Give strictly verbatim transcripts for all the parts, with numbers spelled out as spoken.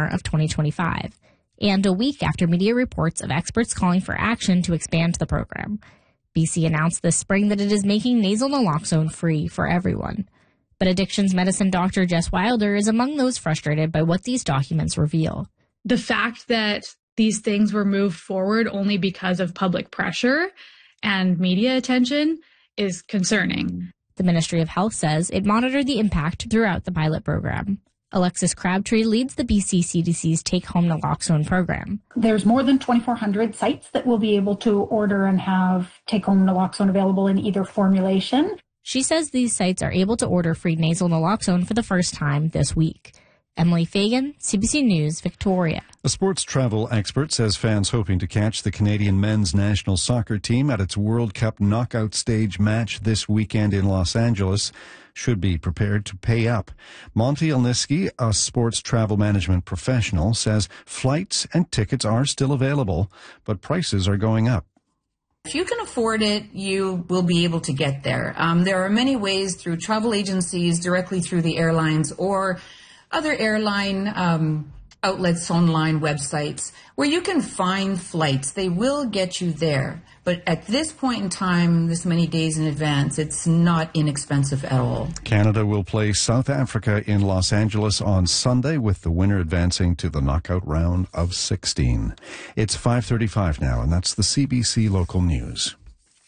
summer of twenty twenty-five, and a week after media reports of experts calling for action to expand the program. B C announced this spring that it is making nasal naloxone free for everyone. But addictions medicine doctor Jess Wilder is among those frustrated by what these documents reveal. The fact that these things were moved forward only because of public pressure and media attention is concerning. The Ministry of Health says it monitored the impact throughout the pilot program. Alexis Crabtree leads the B C C D C's Take-Home Naloxone program. There's more than twenty-four hundred sites that will be able to order and have Take-Home Naloxone available in either formulation. She says these sites are able to order free nasal naloxone for the first time this week. Emily Fagan, C B C News, Victoria. A sports travel expert says fans hoping to catch the Canadian men's national soccer team at its World Cup knockout stage match this weekend in Los Angeles should be prepared to pay up. Monty Olniski, a sports travel management professional, says flights and tickets are still available, but prices are going up. If you can afford it, you will be able to get there. Um, there are many ways through travel agencies, directly through the airlines, or other airline um, outlets, online websites, where you can find flights. They will get you there. But at this point in time, this many days in advance, it's not inexpensive at all. Canada will play South Africa in Los Angeles on Sunday, with the winner advancing to the knockout round of sixteen. It's five thirty-five now, and that's the C B C Local News.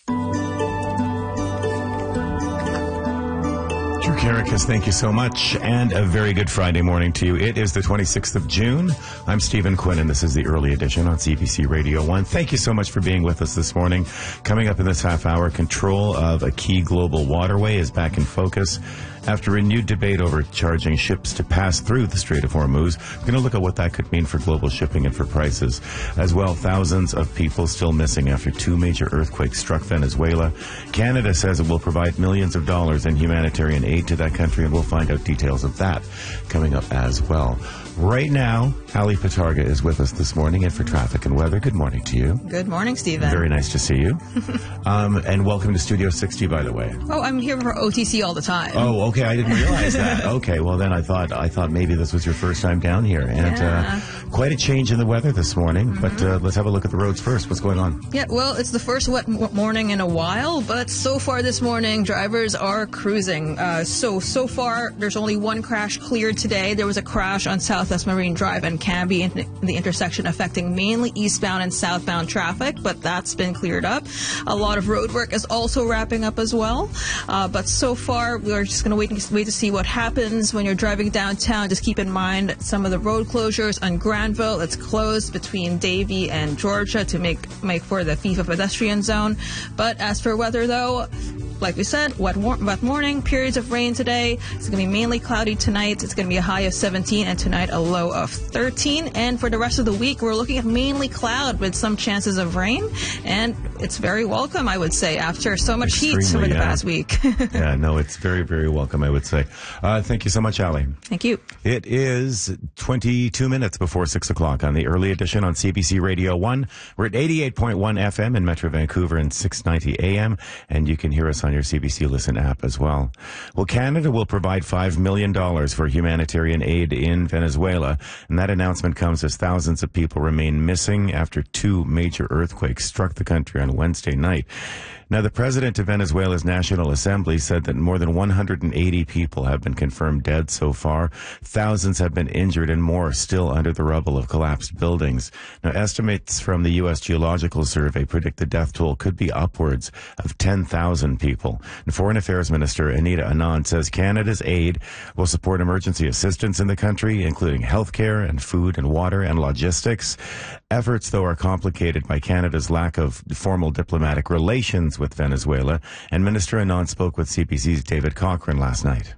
Drew Karakas, thank you so much, and a very good Friday morning to you. It is the twenty-sixth of June. I'm Stephen Quinn, and this is the early edition on C B C Radio one. Thank you so much for being with us this morning. Coming up in this half hour, control of a key global waterway is back in focus after renewed debate over charging ships to pass through the Strait of Hormuz. We're going to look at what that could mean for global shipping and for prices. As well, thousands of people still missing after two major earthquakes struck Venezuela. Canada says it will provide millions of dollars in humanitarian aid to that country, and we'll find out details of that coming up as well. Right now, Ali Patarga is with us this morning, and for traffic and weather. Good morning to you. Good morning, Stephen. Very nice to see you. um, and welcome to Studio sixty, by the way. Oh, I'm here for O T C all the time. Oh, okay. I didn't realize that. Okay, well then I thought I thought maybe this was your first time down here, and yeah. uh, quite a change in the weather this morning. Mm-hmm. But uh, let's have a look at the roads first. What's going on? Yeah, well, it's the first wet m- morning in a while, but so far this morning, drivers are cruising. Uh, so so far, there's only one crash cleared today. There was a crash on Southwest Marine Drive and Cambie in the intersection, affecting mainly eastbound and southbound traffic, but that's been cleared up. A lot of road work is also wrapping up as well. Uh, but so far, we're just going to wait and wait to see what happens when you're driving downtown. Just keep in mind some of the road closures on Granville. It's closed between Davie and Georgia to make make for the FIFA pedestrian zone. But as for weather, though, like we said, wet, wet morning, periods of rain today. It's going to be mainly cloudy tonight. It's going to be a high of seventeen, and tonight a low of thirteen. And for the rest of the week, we're looking at mainly cloud with some chances of rain. And it's very welcome, I would say, after so much Extremely, heat over the yeah. past week. Yeah, no, it's very, very welcome, I would say. Uh, thank you so much, Ali. Thank you. It is twenty-two minutes before six o'clock on the early edition on C B C Radio one. We're at eighty-eight point one F M in Metro Vancouver and six ninety A M, and you can hear us on your C B C Listen app as well. Well, Canada will provide five million dollars for humanitarian aid in Venezuela, and that announcement comes as thousands of people remain missing after two major earthquakes struck the country on Wednesday night. Now, the president of Venezuela's National Assembly said that more than one hundred eighty people have been confirmed dead so far. Thousands have been injured and more still under the rubble of collapsed buildings. Now, estimates from the U S Geological Survey predict the death toll could be upwards of ten thousand people. And Foreign Affairs Minister Anita Anand says Canada's aid will support emergency assistance in the country, including healthcare and food and water and logistics. Efforts, though, are complicated by Canada's lack of formal diplomatic relations with Venezuela, and Minister Anand spoke with C B C's David Cochran last night.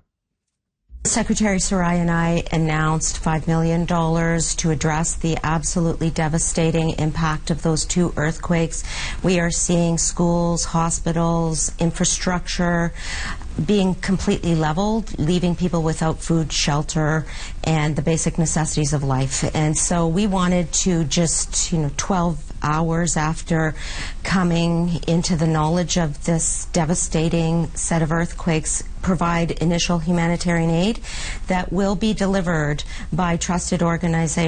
Secretary Sarai and I announced five million dollars to address the absolutely devastating impact of those two earthquakes. We are seeing schools, hospitals, infrastructure being completely leveled, leaving people without food, shelter, and the basic necessities of life. And so we wanted to just, you know, twelve hours after coming into the knowledge of this devastating set of earthquakes, provide initial humanitarian aid that will be delivered by trusted organizations